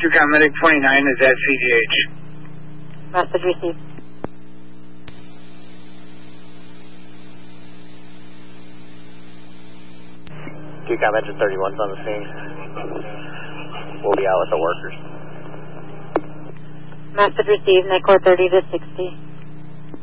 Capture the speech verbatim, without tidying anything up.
QCOM Medic twenty-nine is at C G H. Message received. QCOM Engine thirty-one's on the scene. We'll be out with the workers. Message received, Nickor thirty to sixty.